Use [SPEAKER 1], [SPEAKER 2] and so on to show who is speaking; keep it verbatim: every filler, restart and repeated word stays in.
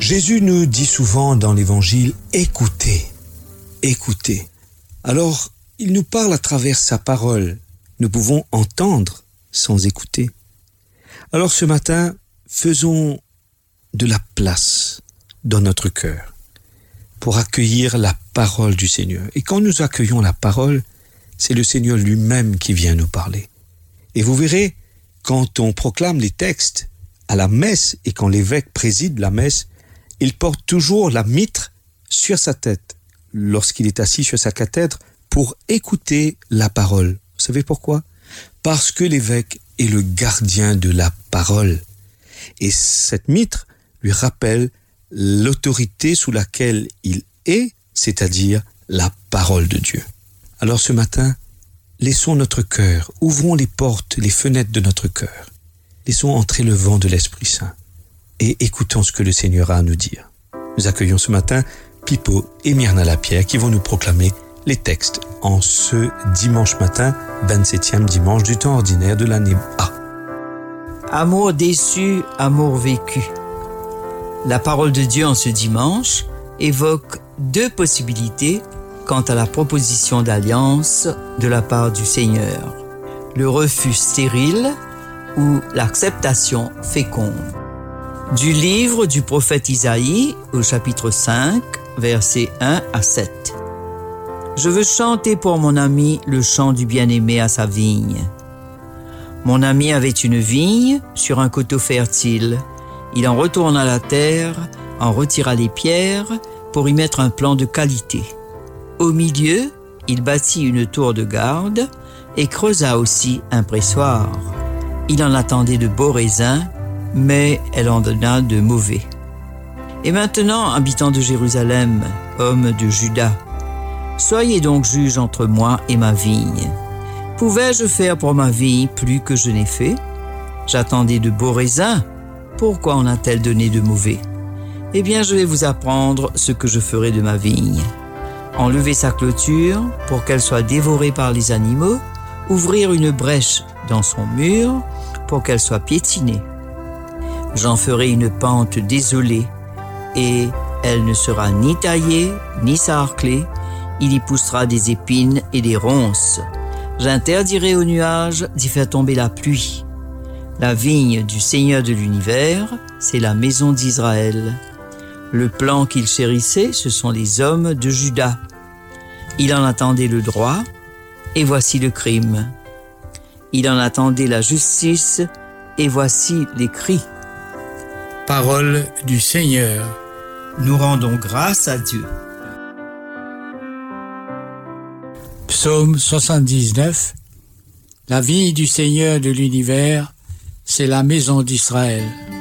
[SPEAKER 1] Jésus nous dit souvent dans l'Évangile, écoutez, écoutez. Alors, il nous parle à travers sa parole. Nous pouvons entendre sans écouter. Alors ce matin, faisons de la place dans notre cœur pour accueillir la parole du Seigneur. Et quand nous accueillons la parole, c'est le Seigneur lui-même qui vient nous parler. Et vous verrez, quand on proclame les textes à la messe et quand l'évêque préside la messe, il porte toujours la mitre sur sa tête lorsqu'il est assis sur sa cathèdre pour écouter la parole. Vous savez pourquoi? Parce que l'évêque est le gardien de la parole. Et cette mitre lui rappelle l'autorité sous laquelle il est, c'est-à-dire la parole de Dieu. Alors ce matin, laissons notre cœur, ouvrons les portes, les fenêtres de notre cœur. Laissons entrer le vent de l'Esprit Saint et écoutons ce que le Seigneur a à nous dire. Nous accueillons ce matin Pipo et Myrna Lapierre qui vont nous proclamer les textes en ce dimanche matin, vingt-septième dimanche du temps ordinaire de l'année A.
[SPEAKER 2] Amour déçu, amour vécu. La parole de Dieu en ce dimanche évoque deux possibilités quant à la proposition d'alliance de la part du Seigneur. Le refus stérile ou l'acceptation féconde. Du livre du prophète Isaïe au chapitre cinq, versets un à sept. Je veux chanter pour mon ami le chant du bien-aimé à sa vigne. Mon ami avait une vigne sur un coteau fertile. Il en retourna la terre, en retira les pierres pour y mettre un plan de qualité. Au milieu, il bâtit une tour de garde et creusa aussi un pressoir. Il en attendait de beaux raisins, mais elle en donna de mauvais. Et maintenant, habitants de Jérusalem, hommes de Juda, soyez donc juges entre moi et ma vigne. Pouvais-je faire pour ma vigne plus que je n'ai fait? J'attendais de beaux raisins. Pourquoi en a-t-elle donné de mauvais? Eh bien, je vais vous apprendre ce que je ferai de ma vigne. Enlever sa clôture pour qu'elle soit dévorée par les animaux, ouvrir une brèche dans son mur pour qu'elle soit piétinée. J'en ferai une pente désolée et elle ne sera ni taillée ni sarclée. Il y poussera des épines et des ronces. J'interdirai aux nuages d'y faire tomber la pluie. La vigne du Seigneur de l'univers, c'est la maison d'Israël. Le plan qu'il chérissait, ce sont les hommes de Juda. Il en attendait le droit, et voici le crime. Il en attendait la justice, et voici les cris.
[SPEAKER 3] Parole du Seigneur.
[SPEAKER 2] Nous rendons grâce à Dieu.
[SPEAKER 3] Psaume soixante-dix-neuf. La vigne du Seigneur de l'univers, c'est la maison d'Israël.